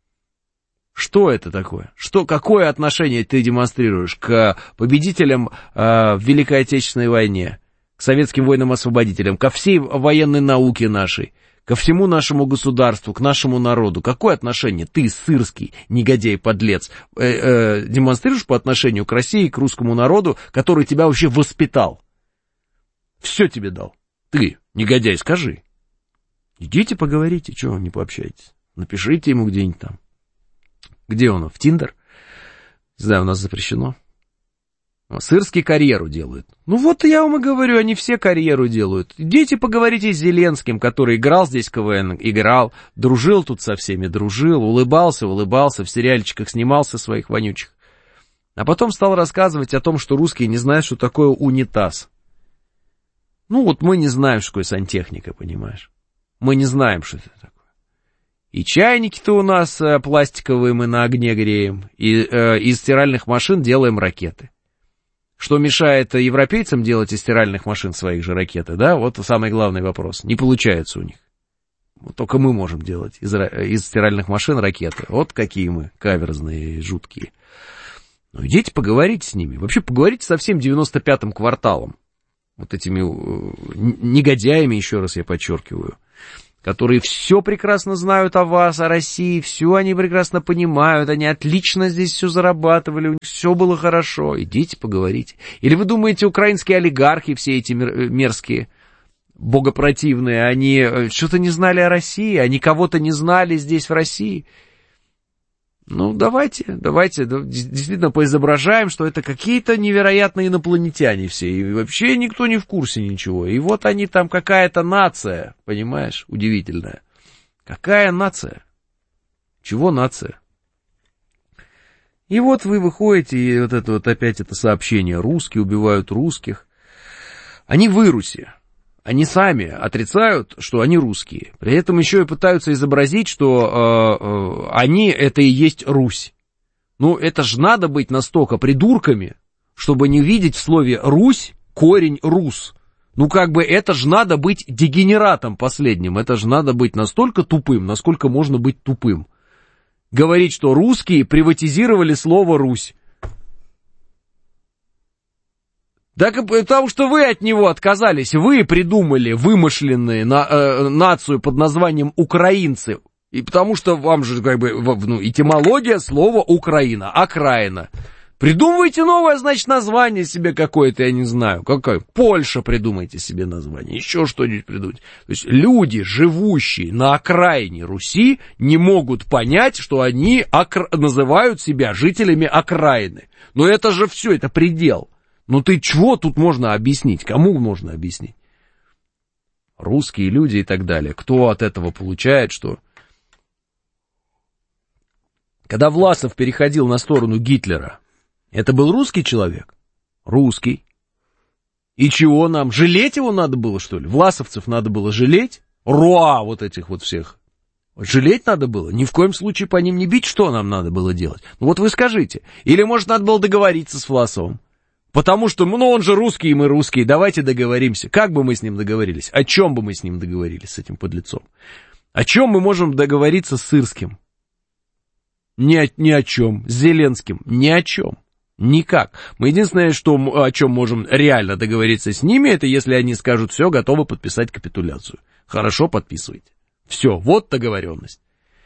Speaker 9: Что это такое? Что, какое отношение ты демонстрируешь к победителям э, в Великой Отечественной войне, к советским воинам-освободителям, ко всей военной науке нашей, ко всему нашему государству, к нашему народу? Какое отношение ты, Сырский, негодяй-подлец, э, э, демонстрируешь по отношению к России, к русскому народу, который тебя вообще воспитал? Все тебе дал. Ты, негодяй, скажи. Идите поговорите, чего вы не пообщаетесь? Напишите ему где-нибудь там. Где он? В Тиндер? Не знаю, у нас запрещено. Сырский карьеру делает. Ну вот я вам и говорю, они все карьеру делают. Идите поговорите с Зеленским, который играл здесь КВН, играл, дружил тут со всеми, дружил, улыбался, улыбался, в сериальчиках снимался своих вонючих. А потом стал рассказывать о том, что русские не знают, что такое унитаз. Ну вот мы не знаем, что такое сантехника, понимаешь? Мы не знаем, что это такое. И чайники-то у нас э, пластиковые мы на огне греем, и э, из стиральных машин делаем ракеты. Что мешает европейцам делать из стиральных машин своих же ракеты, да? Вот самый главный вопрос. Не получается у них. Вот только мы можем делать из, из стиральных машин ракеты. Вот какие мы каверзные, жуткие. Ну, идите поговорите с ними. Вообще поговорите со всем девяносто пятым кварталом. Вот этими э, негодяями, еще раз я подчеркиваю, которые все прекрасно знают о вас, о России, все они прекрасно понимают, они отлично здесь все зарабатывали, у них все было хорошо. Идите поговорите. Или вы думаете, украинские олигархи, все эти мерзкие, богопротивные, они что-то не знали о России, они кого-то не знали здесь в России? Ну, давайте, давайте, действительно поизображаем, что это какие-то невероятные инопланетяне все, и вообще никто не в курсе ничего. И вот они там, какая-то нация, понимаешь, удивительная. Какая нация? Чего нация? И вот вы выходите, и вот это вот опять это сообщение, русские убивают русских. Они в вырусе. Они сами отрицают, что они русские. При этом еще и пытаются изобразить, что э, э, они это и есть Русь. Ну, это ж надо быть настолько придурками, чтобы не видеть в слове «Русь» корень «рус». Ну, как бы это ж надо быть дегенератом последним. Это ж надо быть настолько тупым, насколько можно быть тупым. Говорить, что русские приватизировали слово «Русь». Да потому что вы от него отказались, вы придумали вымышленную на, э, нацию под названием украинцы, и потому что вам же как бы, ну, этимология слова Украина, окраина. Придумывайте новое, значит, название себе какое-то, я не знаю, какое, Польша придумайте себе название, еще что-нибудь придумайте. То есть люди, живущие на окраине Руси, не могут понять, что они окра... называют себя жителями окраины. Но это же все, это предел. Ну ты чего тут можно объяснить? Кому можно объяснить? Русские люди и так далее. Кто от этого получает что? Когда Власов переходил на сторону Гитлера, это был русский человек? Русский. И чего нам? Жалеть его надо было, что ли? Власовцев надо было жалеть? Руа вот этих вот всех. Жалеть надо было? Ни в коем случае по ним не бить. Что нам надо было делать? Ну вот вы скажите. Или, может, надо было договориться с Власовым? Потому что, ну, он же русский, и мы русские, давайте договоримся. Как бы мы с ним договорились? О чем бы мы с ним договорились, с этим подлецом? О чем мы можем договориться с Сырским? Ни о, ни о чем. С Зеленским? Ни о чем. Никак. Мы единственное, что, о чем можем реально договориться с ними, это если они скажут, все, готовы подписать капитуляцию. Хорошо, подписывайте. Все, вот договоренность.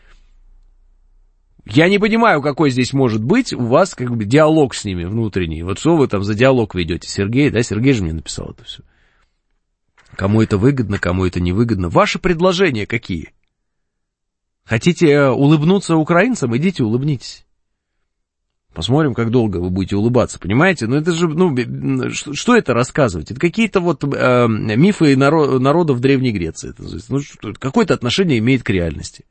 Speaker 9: Я не понимаю, какой здесь может быть у вас как бы диалог с ними внутренний. Вот что вы там за диалог ведете? Сергей, да? Сергей же мне написал это все. Кому это выгодно, кому это невыгодно. Ваши предложения какие? Хотите улыбнуться украинцам? Идите, улыбнитесь. Посмотрим, как долго вы будете улыбаться, понимаете? Ну, это же, ну, что, что это рассказывать? Это какие-то вот э, мифы наро- народов Древней Греции. Это, ну, что, какое-то отношение имеет к реальности.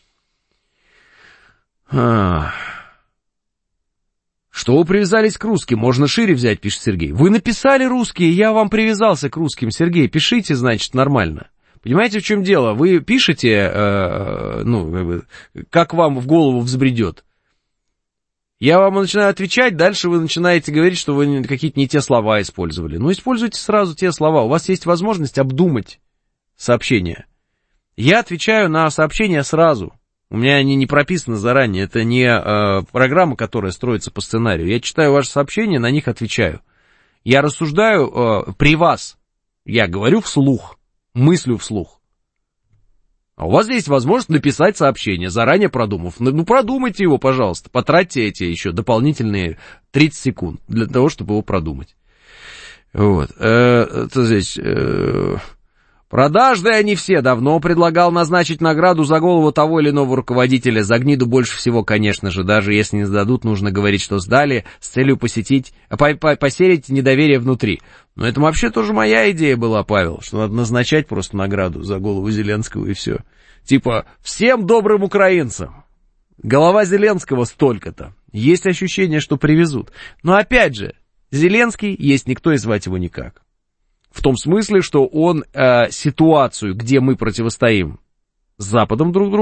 Speaker 9: А. Что вы привязались к русским? Можно шире взять, пишет Сергей. Вы написали русские, я вам привязался к русским. Сергей, пишите, значит, нормально. Понимаете, в чем дело? Вы пишете, э, ну, как бы, как вам в голову взбредет. Я вам начинаю отвечать, дальше вы начинаете говорить, что вы какие-то не те слова использовали. Ну, используйте сразу те слова. У вас есть возможность обдумать сообщения. Я отвечаю на сообщения сразу. У меня они не прописаны заранее. Это не э, программа, которая строится по сценарию. Я читаю ваши сообщения, на них отвечаю. Я рассуждаю э, при вас. Я говорю вслух, мыслю вслух. А у вас есть возможность написать сообщение, заранее продумав. Ну, продумайте его, пожалуйста. Потратьте эти еще дополнительные тридцать секунд для того, чтобы его продумать. Вот. Э, это здесь... Э, продажные они все. Давно предлагал назначить награду за голову того или иного руководителя. За гниду больше всего, конечно же. Даже если не сдадут, нужно говорить, что сдали, с целью посетить, посеять недоверие внутри. Но это вообще тоже моя идея была, Павел, что надо назначать просто награду за голову Зеленского и все. Типа, всем добрым украинцам. Голова Зеленского столько-то. Есть ощущение, что привезут. Но опять же, Зеленский есть никто и звать его никак. В том смысле, что он э, ситуацию, где мы противостоим с Западом друг другу,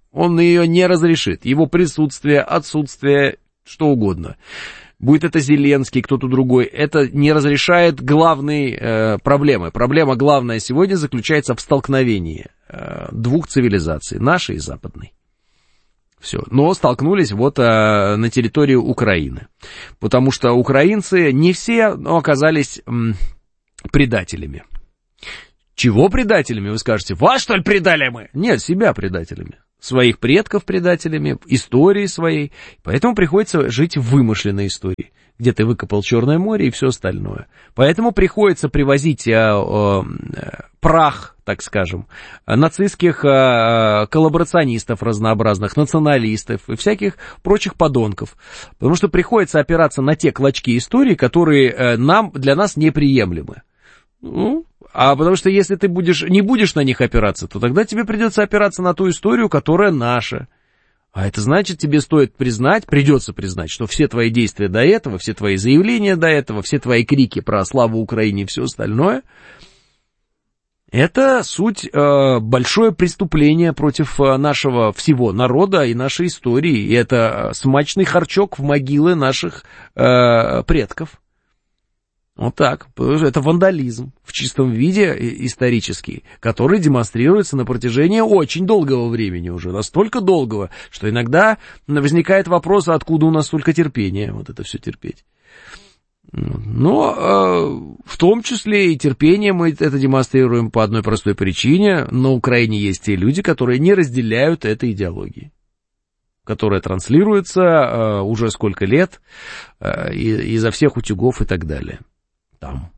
Speaker 9: Он ее не разрешит. Его присутствие, отсутствие, что угодно. Будет это Зеленский, кто-то другой, это не разрешает главной э, проблемы. Проблема главная сегодня заключается в столкновении э, двух цивилизаций, нашей и западной. Все. Но столкнулись вот э, на территории Украины. Потому что украинцы не все, но оказались м, предателями. Чего предателями, вы скажете? Вас, что ли, предали мы? Нет, себя предателями. Своих предков предателями, истории своей. Поэтому приходится жить в вымышленной истории, где ты выкопал Черное море и все остальное. Поэтому приходится привозить э, э, прах, так скажем, нацистских э, коллаборационистов разнообразных, националистов и всяких прочих подонков. Потому что приходится опираться на те клочки истории, которые э, нам, для нас неприемлемы. Ну, а потому что если ты будешь, не будешь на них опираться, то тогда тебе придется опираться на ту историю, которая наша. А это значит, тебе стоит признать, придется признать, что все твои действия до этого, все твои заявления до этого, все твои крики про славу Украине и все остальное, это суть э, большое преступление против э, нашего всего народа и нашей истории. И это смачный харчок в могилы наших э, предков. Вот так. Это вандализм в чистом виде исторический, который демонстрируется на протяжении очень долгого времени уже. Настолько долгого, что иногда возникает вопрос, откуда у нас столько терпения вот это все терпеть. Но э, в том числе и терпение мы это демонстрируем по одной простой причине. На Украине есть те люди, которые не разделяют этой идеологии, которая транслируется э, уже сколько лет э, изо всех утюгов и так далее. Там.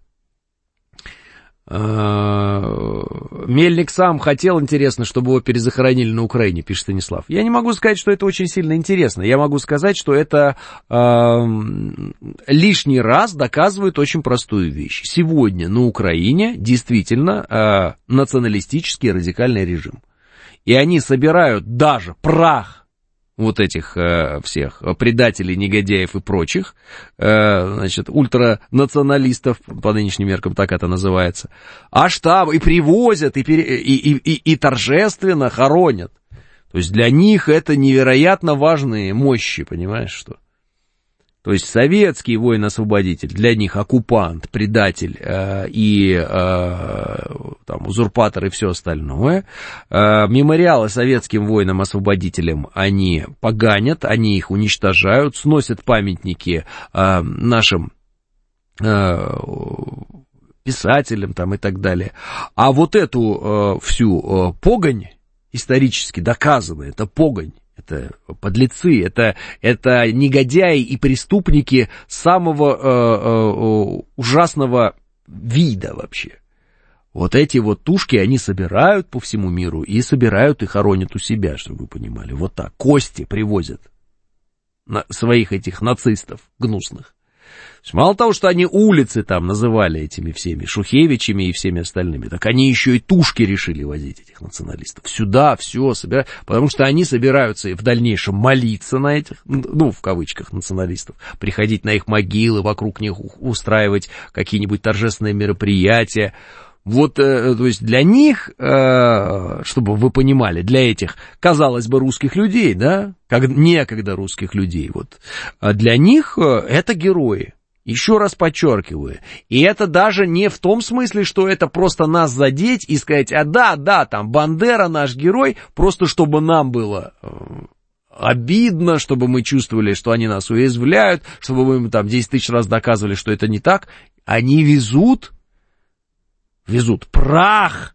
Speaker 9: Мельник сам хотел, интересно, чтобы его перезахоронили на Украине, пишет Станислав. Я не могу сказать, что это очень сильно интересно. Я могу сказать, что это э, лишний раз доказывает очень простую вещь. Сегодня на Украине действительно э, националистический радикальный режим. И они собирают даже прах вот этих э, всех предателей, негодяев и прочих, э, значит, ультранационалистов, по нынешним меркам так это называется, а штаб и привозят, и, пере, и, и, и, и торжественно хоронят. То есть для них это невероятно важные мощи, понимаешь, что? То есть советский воин-освободитель, для них оккупант, предатель э, и э, там, узурпатор и все остальное. Э, мемориалы советским воинам-освободителям они поганят, они их уничтожают, сносят памятники э, нашим э, писателям там, и так далее. А вот эту э, всю э, погонь, исторически доказанную, это погонь, это подлецы, это, это негодяи и преступники самого э, э, ужасного вида вообще. Вот эти вот тушки они собирают по всему миру и собирают и хоронят у себя, чтобы вы понимали. Вот так, кости привозят на своих этих нацистов гнусных. Мало того, что они улицы там называли этими всеми Шухевичами и всеми остальными, так они еще и тушки решили возить, этих националистов. Сюда все собирают, потому что они собираются в дальнейшем молиться на этих, ну, в кавычках, националистов, приходить на их могилы, вокруг них устраивать какие-нибудь торжественные мероприятия. Вот, э, то есть для них, э, чтобы вы понимали, для этих, казалось бы, русских людей, да, как некогда русских людей, вот, для них э, это герои. Еще раз подчеркиваю, и это даже не в том смысле, что это просто нас задеть и сказать, а да, да, там Бандера наш герой, просто чтобы нам было э, обидно, чтобы мы чувствовали, что они нас уязвляют, чтобы мы им там десять тысяч раз доказывали, что это не так. Они везут, везут прах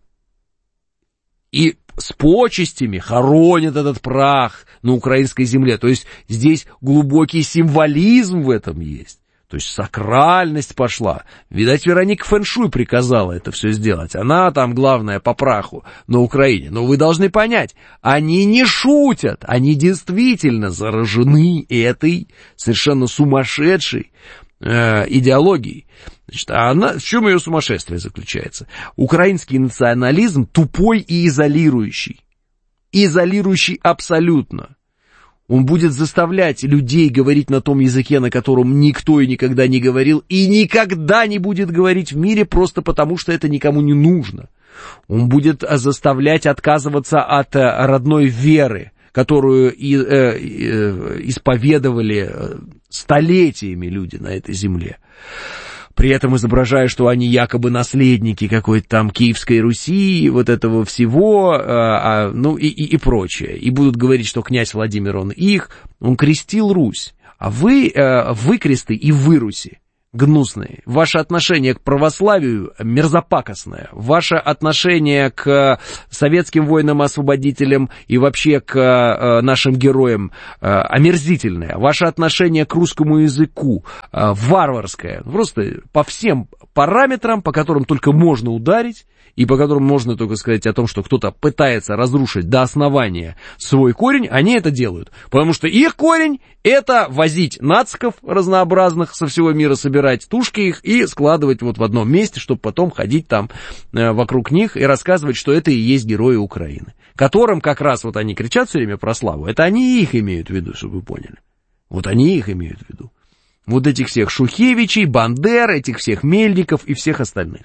Speaker 9: и с почестями хоронят этот прах на украинской земле. То есть здесь глубокий символизм в этом есть. То есть сакральность пошла. Видать, Вероника Фэншуй приказала это все сделать. Она там главная по праху на Украине. Но вы должны понять, они не шутят. Они действительно заражены этой совершенно сумасшедшей э, идеологией. Значит, а она, в чем ее сумасшествие заключается? Украинский национализм тупой и изолирующий. Изолирующий абсолютно. Он будет заставлять людей говорить на том языке, на котором никто и никогда не говорил, и никогда не будет говорить в мире, просто потому что это никому не нужно. Он будет заставлять отказываться от родной веры, которую и, э, э, исповедовали столетиями люди на этой земле, при этом изображая, что они якобы наследники какой-то там Киевской Руси, вот этого всего, а, а, ну и, и, и прочее. И будут говорить, что князь Владимир, он их, он крестил Русь. А вы, а, вы кресты и вы Руси гнусные. Ваше отношение к православию мерзопакостное. Ваше отношение к советским воинам-освободителям и вообще к э, нашим героям э, омерзительное. Ваше отношение к русскому языку э, варварское. Просто по всем параметрам, по которым только можно ударить, и по которым можно только сказать о том, что кто-то пытается разрушить до основания свой корень, они это делают. Потому что их корень — это возить нациков разнообразных со всего мира, собирать тушки их и складывать вот в одном месте, чтобы потом ходить там э, вокруг них и рассказывать, что это и есть герои Украины. Которым как раз вот они кричат все время про славу. Это они их имеют в виду, чтобы вы поняли. Вот они их имеют в виду. Вот этих всех Шухевичей, Бандер, этих всех Мельников и всех остальных.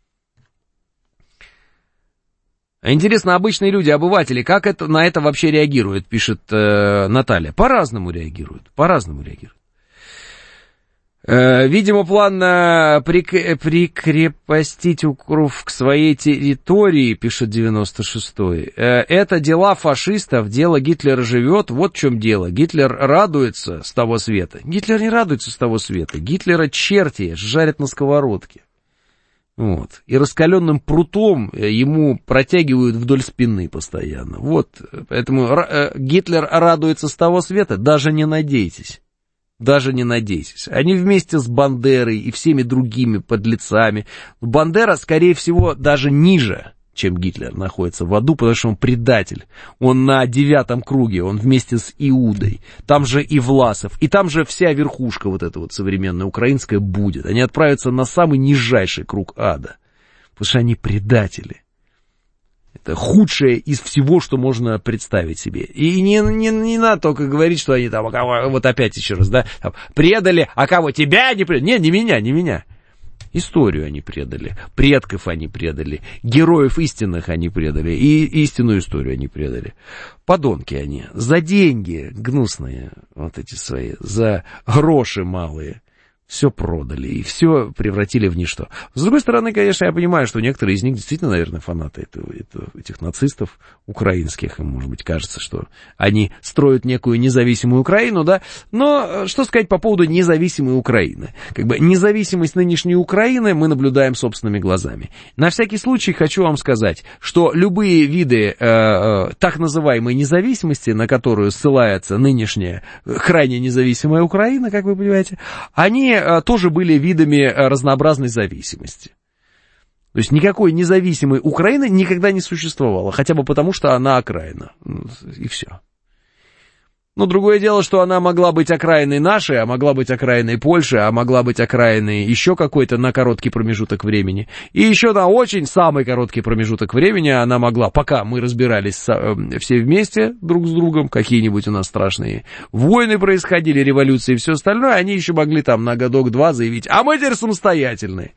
Speaker 9: Интересно, обычные люди, обыватели, как это, на это вообще реагируют, пишет э, Наталья. По-разному реагируют, по-разному реагируют. Э, видимо, план э, прик, прикрепостить укров к своей территории, пишет девяносто шестой. Э, это дела фашистов, дело Гитлера живет, вот в чем дело. Гитлер радуется с того света. Гитлер не радуется с того света. Гитлера черти жарят на сковородке. Вот. И раскаленным прутом ему протягивают вдоль спины постоянно. Вот. Поэтому э, Гитлер радуется с того света, даже не надейтесь. Даже не надейтесь. Они вместе с Бандерой и всеми другими подлецами. Бандера, скорее всего, даже ниже, чем Гитлер, находится в аду, потому что он предатель. Он на девятом круге, он вместе с Иудой. Там же и Власов, и там же вся верхушка вот эта вот современная украинская будет. Они отправятся на самый нижайший круг ада, потому что они предатели. Это худшее из всего, что можно представить себе. И не, не, не надо только говорить, что они там, вот опять еще раз, да, там, предали, а кого, тебя не предали? Нет, не меня, не меня. Историю они предали, предков они предали, героев истинных они предали, и истинную историю они предали. Подонки они, за деньги гнусные, вот эти свои, за гроши малые, все продали и все превратили в ничто. С другой стороны, конечно, я понимаю, что некоторые из них действительно, наверное, фанаты этого, этого, этих нацистов украинских, им, может быть, кажется, что они строят некую независимую Украину, да, но что сказать по поводу независимой Украины? Как бы независимость нынешней Украины мы наблюдаем собственными глазами. На всякий случай хочу вам сказать, что любые виды э, э, так называемой независимости, на которую ссылается нынешняя крайне независимая Украина, как вы понимаете, они тоже были видами разнообразной зависимости. То есть никакой независимой Украины никогда не существовало, хотя бы потому, что она окраина. И все. Но другое дело, что она могла быть окраиной нашей, а могла быть окраиной Польши, а могла быть окраиной еще какой-то на короткий промежуток времени. И еще на очень самый короткий промежуток времени она могла, пока мы разбирались все вместе друг с другом, какие-нибудь у нас страшные войны происходили, революции и все остальное, они еще могли там на годок-два заявить, а мы теперь самостоятельные.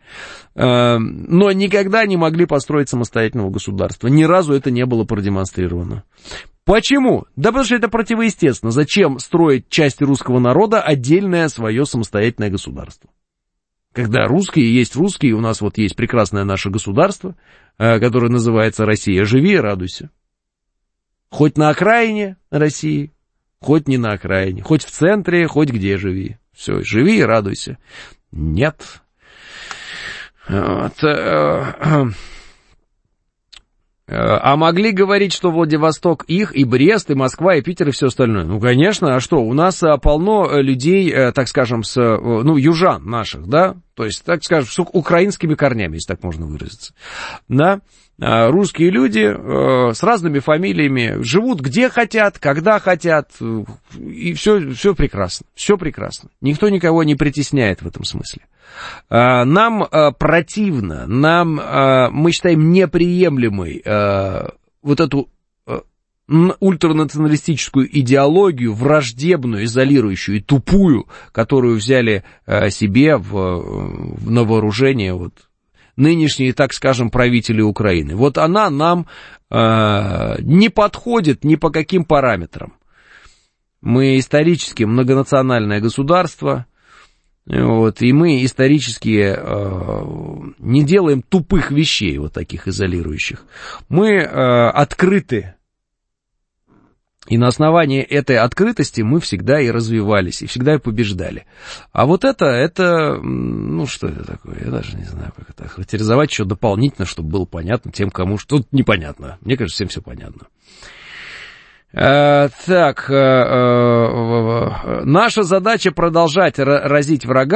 Speaker 9: Но никогда не могли построить самостоятельного государства. Ни разу это не было продемонстрировано. Почему? Да потому что это противоестественно. Зачем строить части русского народа отдельное свое самостоятельное государство? Когда русские есть русские, у нас вот есть прекрасное наше государство, которое называется Россия. Живи и радуйся. Хоть на окраине России, хоть не на окраине, хоть в центре, хоть где живи. Все, живи и радуйся. Нет. Вот. А могли говорить, что Владивосток их, и Брест, и Москва, и Питер, и все остальное? Ну, конечно, а что? У нас полно людей, так скажем, с, ну, южан наших, да? То есть, так скажем, с украинскими корнями, если так можно выразиться. Да? Русские люди с разными фамилиями живут где хотят, когда хотят, и все, все прекрасно, все прекрасно. Никто никого не притесняет в этом смысле. Нам противно, нам, мы считаем неприемлемой вот эту ультранационалистическую идеологию, враждебную, изолирующую и тупую, которую взяли себе в, в на вооружение вот нынешние, так скажем, правители Украины. Вот она нам э, не подходит ни по каким параметрам. Мы исторически многонациональное государство, вот, и мы исторически э, не делаем тупых вещей, вот таких изолирующих. Мы э, открыты. И на основании этой открытости мы всегда и развивались, и всегда и побеждали. А вот это, это, ну что это такое, я даже не знаю, как это характеризовать еще дополнительно, чтобы было понятно тем, кому что-то непонятно. Мне кажется, всем все понятно. А, так, а, а, наша задача продолжать разить врага.